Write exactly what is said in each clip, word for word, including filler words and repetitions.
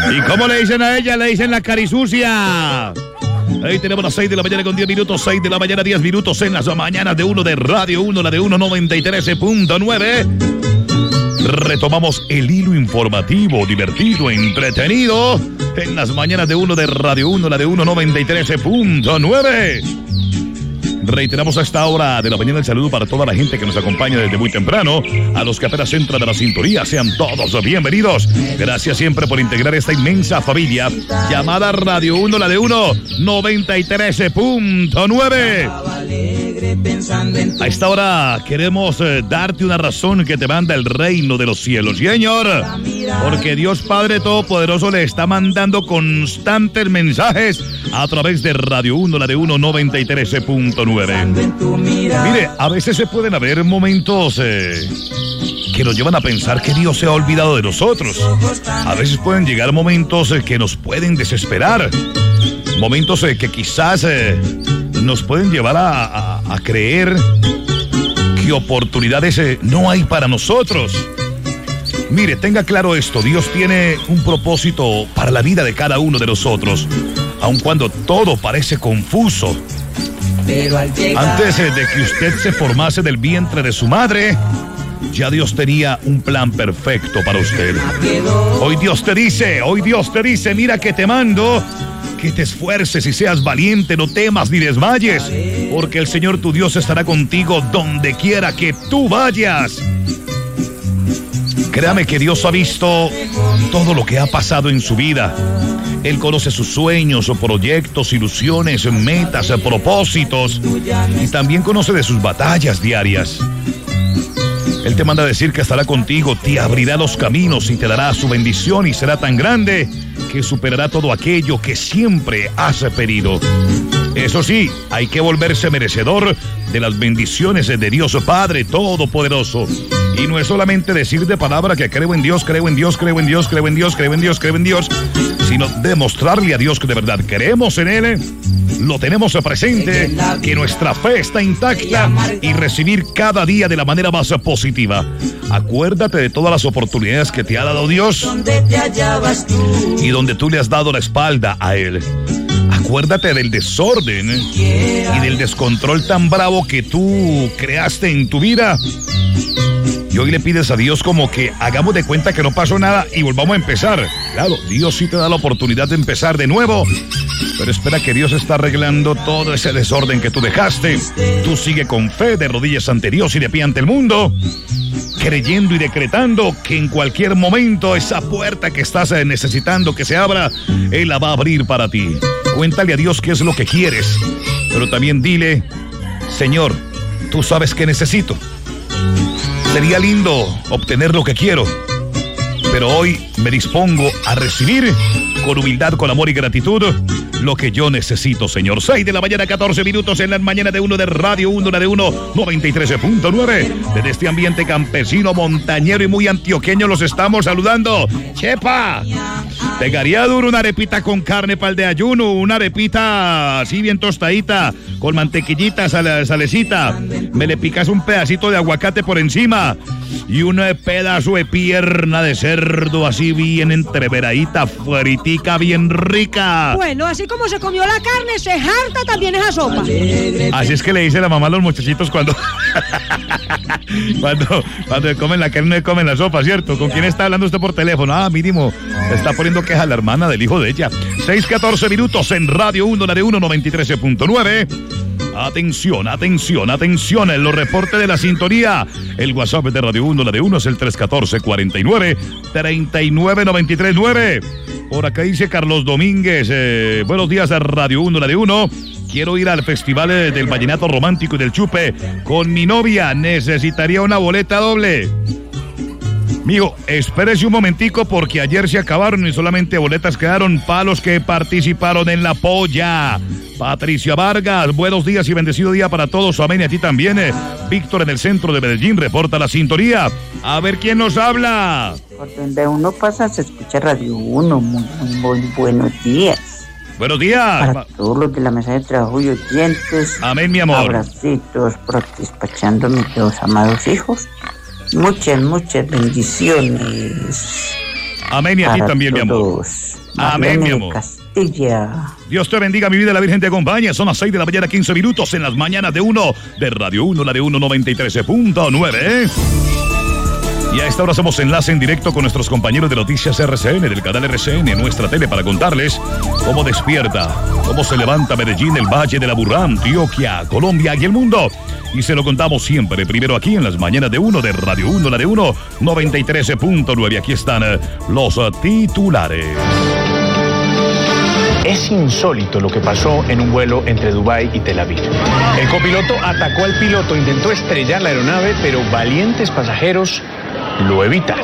¿Y cómo le dicen a ella? Le dicen la carisucia. Ahí tenemos las seis de la mañana con diez minutos, seis de la mañana, diez minutos en las mañanas de uno de Radio uno, la de uno noventa y tres punto nueve. Retomamos el hilo informativo, divertido, entretenido en las mañanas de uno de Radio uno, la de uno noventa y tres punto nueve. Reiteramos a esta hora de la mañana el saludo para toda la gente que nos acompaña desde muy temprano. A los que apenas entran a la sintonía, sean todos bienvenidos. Gracias siempre por integrar esta inmensa familia llamada Radio uno, la de uno noventa y tres punto nueve. A esta hora queremos eh, darte una razón que te manda el reino de los cielos, Señor. Porque Dios Padre Todopoderoso le está mandando constantes mensajes a través de Radio uno, la de uno noventa y tres punto nueve. Mire, a veces se pueden haber momentos eh, que nos llevan a pensar que Dios se ha olvidado de nosotros. A veces pueden llegar momentos eh, que nos pueden desesperar. Momentos eh, que quizás eh, nos pueden llevar a, a, a creer que oportunidades eh, no hay para nosotros. Mire, tenga claro esto, Dios tiene un propósito para la vida de cada uno de nosotros, aun cuando todo parece confuso. Antes de que usted se formase del vientre de su madre, ya Dios tenía un plan perfecto para usted. Hoy Dios te dice, hoy Dios te dice, mira que te mando, que te esfuerces y seas valiente, no temas ni desmayes, porque el Señor tu Dios estará contigo donde quiera que tú vayas. Créame que Dios ha visto todo lo que ha pasado en su vida. Él conoce sus sueños, proyectos, ilusiones, metas, propósitos, y también conoce de sus batallas diarias. Él te manda a decir que estará contigo, te abrirá los caminos y te dará su bendición, y será tan grande que superará todo aquello que siempre has pedido. Eso sí, hay que volverse merecedor de las bendiciones de Dios Padre Todopoderoso. Y no es solamente decir de palabra que creo en Dios, creo en Dios, creo en Dios, creo en Dios, creo en Dios, creo en Dios, sino demostrarle a Dios que de verdad creemos en Él, lo tenemos presente, que nuestra fe está intacta, y recibir cada día de la manera más positiva. Acuérdate de todas las oportunidades que te ha dado Dios y donde tú le has dado la espalda a Él. Acuérdate del desorden y del descontrol tan bravo que tú creaste en tu vida. Y hoy le pides a Dios como que hagamos de cuenta que no pasó nada y volvamos a empezar. Claro, Dios sí te da la oportunidad de empezar de nuevo, pero espera que Dios está arreglando todo ese desorden que tú dejaste. Tú sigue con fe, de rodillas ante Dios y de pie ante el mundo, creyendo y decretando que en cualquier momento esa puerta que estás necesitando que se abra, Él la va a abrir para ti. Cuéntale a Dios qué es lo que quieres, pero también dile, Señor, tú sabes que necesito. Sería lindo obtener lo que quiero, pero hoy me dispongo a recibir con humildad, con amor y gratitud lo que yo necesito, Señor. seis de la mañana, catorce minutos en la mañana de uno de Radio uno, la de uno noventa y tres punto nueve. Desde este ambiente campesino, montañero y muy antioqueño los estamos saludando. ¡Chepa! Pegaría duro una arepita con carne para el de ayuno, una arepita así bien tostadita, con mantequillita, sal, salecita. Me le picas un pedacito de aguacate por encima y un pedazo de pierna de cerdo así bien entreveradita, fritica, bien rica. Bueno, así como se comió la carne, se harta también esa sopa. Así es que le dice la mamá a los muchachitos cuando cuando, cuando comen la carne, comen la sopa, ¿cierto? ¿Con quién está hablando usted por teléfono? Ah, mínimo, está poniendo queja a la hermana del hijo de ella. seis catorce minutos en Radio uno, la de uno noventa y tres punto nueve. Atención, atención, atención, en los reportes de la sintonía. El WhatsApp de Radio uno, la de uno es el tres uno cuatro, cuarenta y nueve, treinta y nueve, noventa y tres nueve. Por acá dice Carlos Domínguez, eh, buenos días a Radio uno, la de uno. Quiero ir al festival eh, del vallenato romántico y del chupe con mi novia. Necesitaría una boleta doble. Mijo, espérese un momentico porque ayer se acabaron y solamente boletas quedaron para los que participaron en la polla. Patricia Vargas, buenos días y bendecido día para todos. Amén, y a ti también. Eh. Víctor en el centro de Medellín reporta la sintonía. A ver quién nos habla. Por donde uno pasa se escucha Radio uno. Muy, muy, muy buenos días. Buenos días. Para todos los de la mesa de trabajo y oyentes. Amén, mi amor. Abracitos por despachando a mis dos amados hijos. Muchas, muchas bendiciones. Amén, y a ti para también, mi amor. todos. Amén, mi Marlene amor. Castilla. Dios te bendiga, mi vida, la Virgen te acompaña. Son las seis de la mañana, quince minutos en las mañanas de uno de Radio uno, la de uno noventa y tres punto nueve. Y a esta hora hacemos enlace en directo con nuestros compañeros de Noticias R C N, del canal R C N, nuestra tele, para contarles cómo despierta, cómo se levanta Medellín, el Valle de la Burrá, Antioquia, Colombia y el mundo. Y se lo contamos siempre, primero aquí en las mañanas de uno de Radio uno, la de uno noventa y tres punto nueve. Aquí están eh, los uh, titulares. Es insólito lo que pasó en un vuelo entre Dubái y Tel Aviv. El copiloto atacó al piloto, intentó estrellar la aeronave, pero valientes pasajeros lo evitaron.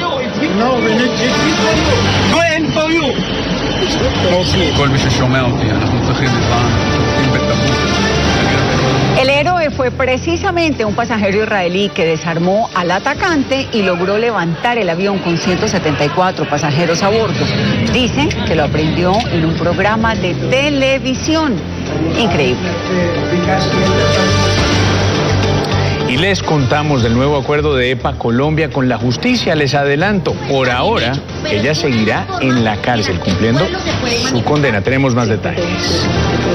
El héroe fue precisamente un pasajero israelí que desarmó al atacante y logró levantar el avión con ciento setenta y cuatro pasajeros a bordo. Dicen que lo aprendió en un programa de televisión. Increíble. Y les contamos del nuevo acuerdo de E P A Colombia con la justicia. Les adelanto, por ahora, ella seguirá en la cárcel cumpliendo su condena. Tenemos más detalles.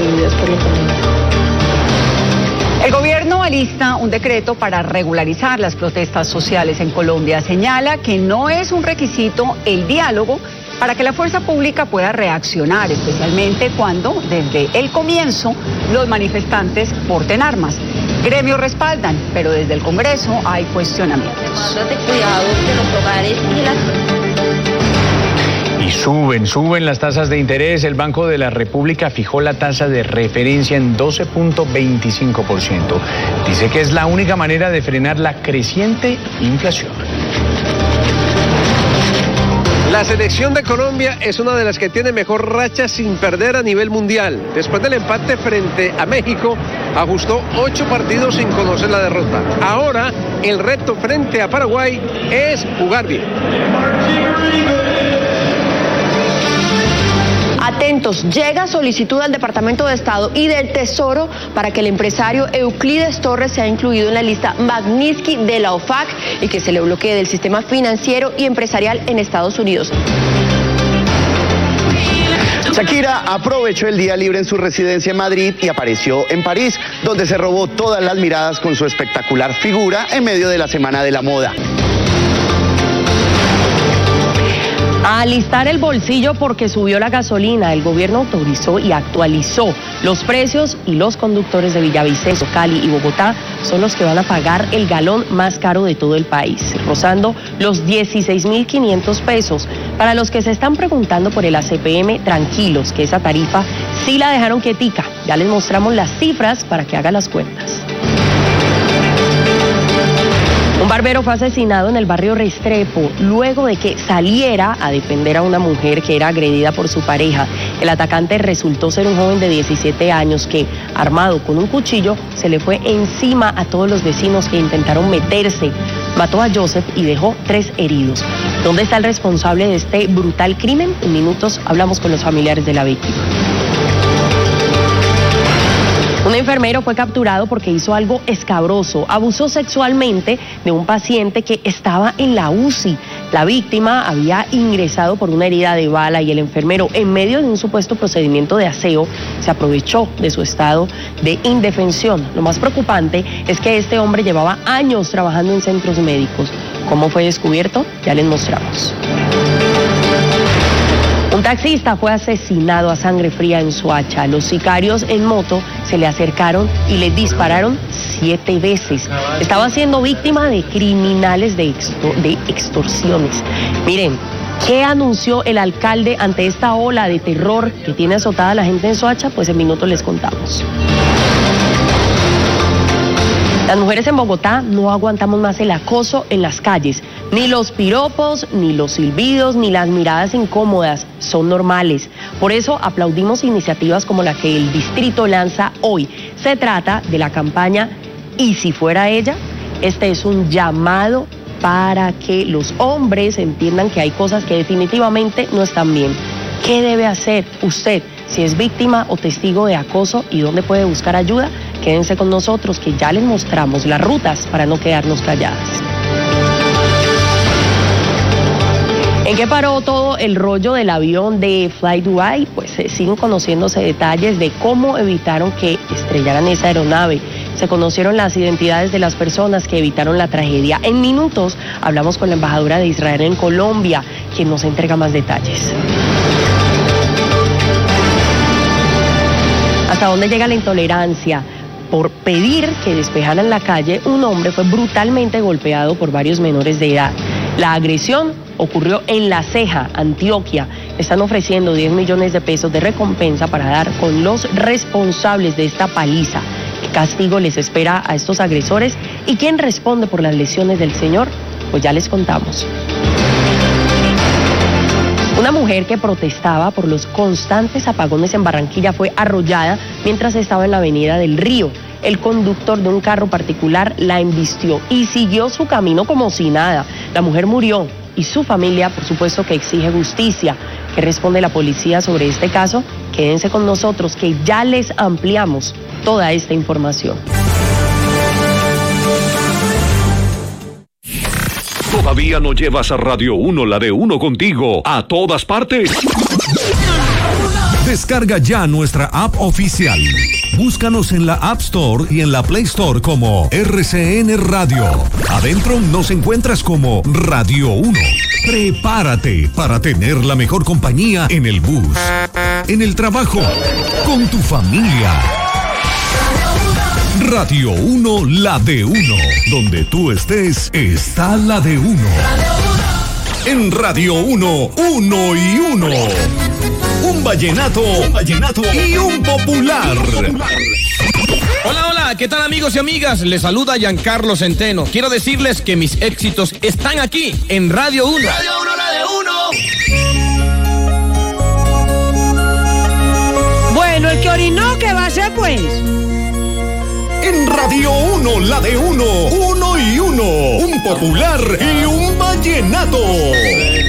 El gobierno alista un decreto para regularizar las protestas sociales en Colombia. Señala que no es un requisito el diálogo para que la fuerza pública pueda reaccionar, especialmente cuando desde el comienzo los manifestantes porten armas. Gremios respaldan, pero desde el Congreso hay cuestionamientos. De cuidado de los hogares y las... Y suben, suben las tasas de interés. El Banco de la República fijó la tasa de referencia en doce punto veinticinco por ciento. Dice que es la única manera de frenar la creciente inflación. La selección de Colombia es una de las que tiene mejor racha sin perder a nivel mundial. Después del empate frente a México, ajustó ocho partidos sin conocer la derrota. Ahora, el reto frente a Paraguay es jugar bien. Atentos, llega solicitud al Departamento de Estado y del Tesoro para que el empresario Euclides Torres sea incluido en la lista Magnitsky de la O F A C y que se le bloquee del sistema financiero y empresarial en Estados Unidos. Shakira aprovechó el día libre en su residencia en Madrid y apareció en París, donde se robó todas las miradas con su espectacular figura en medio de la Semana de la Moda. A alistar el bolsillo porque subió la gasolina. El gobierno autorizó y actualizó los precios y los conductores de Villavicencio, Cali y Bogotá son los que van a pagar el galón más caro de todo el país, rozando los dieciséis mil quinientos pesos. Para los que se están preguntando por el A C P M, tranquilos, que esa tarifa sí la dejaron quietica. Ya les mostramos las cifras para que hagan las cuentas. Un barbero fue asesinado en el barrio Restrepo luego de que saliera a defender a una mujer que era agredida por su pareja. El atacante resultó ser un joven de diecisiete años que, armado con un cuchillo, se le fue encima a todos los vecinos que intentaron meterse. Mató a Joseph y dejó tres heridos. ¿Dónde está el responsable de este brutal crimen? En minutos hablamos con los familiares de la víctima. Un enfermero fue capturado porque hizo algo escabroso. Abusó sexualmente de un paciente que estaba en la U C I. La víctima había ingresado por una herida de bala y el enfermero, en medio de un supuesto procedimiento de aseo, se aprovechó de su estado de indefensión. Lo más preocupante es que este hombre llevaba años trabajando en centros médicos. ¿Cómo fue descubierto? Ya les mostramos. Un taxista fue asesinado a sangre fría en Soacha. Los sicarios en moto se le acercaron y le dispararon siete veces. Estaba siendo víctima de criminales de, extor- de extorsiones. Miren, ¿qué anunció el alcalde ante esta ola de terror que tiene azotada a la gente en Soacha? Pues en minutos les contamos. Las mujeres en Bogotá no aguantamos más el acoso en las calles. Ni los piropos, ni los silbidos, ni las miradas incómodas son normales. Por eso aplaudimos iniciativas como la que el distrito lanza hoy. Se trata de la campaña ¿Y si fuera ella? Este es un llamado para que los hombres entiendan que hay cosas que definitivamente no están bien. ¿Qué debe hacer usted si es víctima o testigo de acoso y dónde puede buscar ayuda? Quédense con nosotros que ya les mostramos las rutas para no quedarnos calladas. ¿En qué qué paró todo el rollo del avión de Fly Dubai? Pues eh, siguen conociéndose detalles de cómo evitaron que estrellaran esa aeronave. Se conocieron las identidades de las personas que evitaron la tragedia. En minutos hablamos con la embajadora de Israel en Colombia, quien nos entrega más detalles. ¿Hasta dónde llega la intolerancia? Por pedir que despejaran la calle, un hombre fue brutalmente golpeado por varios menores de edad. La agresión ocurrió en La Ceja, Antioquia. Están ofreciendo diez millones de pesos de recompensa para dar con los responsables de esta paliza. ¿Qué castigo les espera a estos agresores? ¿Y quién responde por las lesiones del señor? Pues ya les contamos. Una mujer que protestaba por los constantes apagones en Barranquilla fue arrollada mientras estaba en la avenida del Río. El conductor de un carro particular la embistió y siguió su camino como si nada. La mujer murió y su familia, por supuesto, que exige justicia. ¿Qué responde la policía sobre este caso? Quédense con nosotros que ya les ampliamos toda esta información. ¿Todavía no llevas a Radio uno, la de uno contigo, a todas partes? Descarga ya nuestra app oficial. Búscanos en la App Store y en la Play Store como R C N Radio. Adentro nos encuentras como Radio uno. Prepárate para tener la mejor compañía en el bus, en el trabajo, con tu familia. Radio uno, la de uno. Donde tú estés, está la de uno. En Radio uno, uno y uno. Un vallenato, un vallenato y un popular. Hola, hola, ¿qué tal amigos y amigas? Les saluda Giancarlo Centeno. Quiero decirles que mis éxitos están aquí, en Radio uno. Radio uno, la de uno. Bueno, el que orinó, ¿qué va a hacer pues? En Radio uno, la de uno, uno y uno, un popular y un vallenato.